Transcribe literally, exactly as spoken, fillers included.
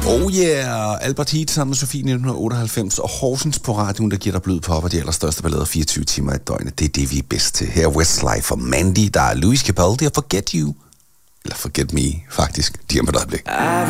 Oh yeah, Albert Heat sammen med Sofie nitten otteoghalvfems og Horsens på radioen, der giver dig blød pop og de allerstørste ballader fireogtyve timer i døgnet. Det er det, vi er bedst til. Her er Westlife og Mandy, der er Louis Capaldi og Forget You. Eller Forget Me, faktisk. De er med et øjeblik.